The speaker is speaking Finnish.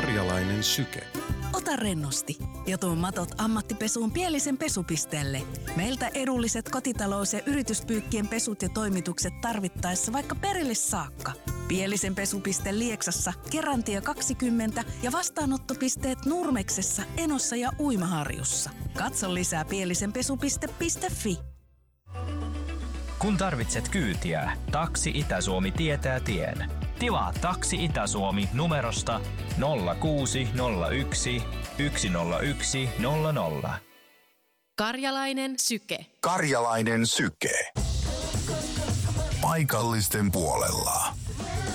Karjalainen syke. Ota rennosti ja tuo matot ammattipesuun Pielisen pesupisteelle. Meiltä edulliset kotitalous- ja yrityspyykkien pesut ja toimitukset tarvittaessa vaikka perille saakka. Pielisen pesupiste Lieksassa, Kerantie 20 ja vastaanottopisteet Nurmeksessa, Enossa ja Uimaharjussa. Katso lisää pielisenpesupiste.fi. Kun tarvitset kyytiä, Taksi Itä-Suomi tietää tien. Tilaa Taksi Itä-Suomi numerosta 0601 101 00. Karjalainen syke. Karjalainen syke. Paikallisten puolella.